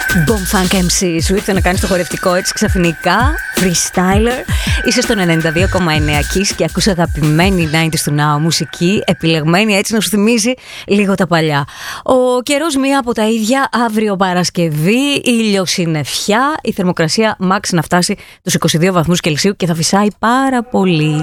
Bomb Funk MC, σου ήρθε να κάνεις το χορευτικό έτσι ξαφνικά. Freestyler. Είσαι στο 92,9 Kiss και ακούς αγαπημένη 90's του Now μουσική, επιλεγμένη έτσι να σου θυμίζει λίγο τα παλιά. Ο καιρός μία από τα ίδια, αύριο Παρασκευή, ηλιοσυννεφιά, η θερμοκρασία max να φτάσει τους 22 βαθμούς Κελσίου και θα φυσάει πάρα πολύ.